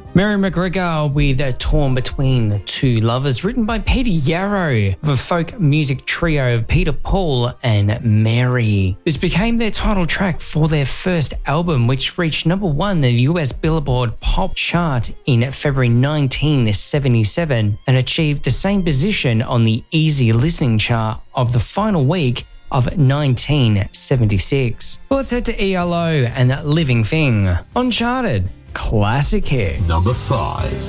Mary McGregor with Torn Between Two Lovers, written by Peter Yarrow, of a folk music trio of Peter, Paul and Mary. This became their title track for their first album, which reached number 1 in the US Billboard Pop chart in February 1977 and achieved the same position on the Easy Listening chart of the final week of 1976. Well, let's head to ELO and That Living Thing. Uncharted. Classic hits. Number 5.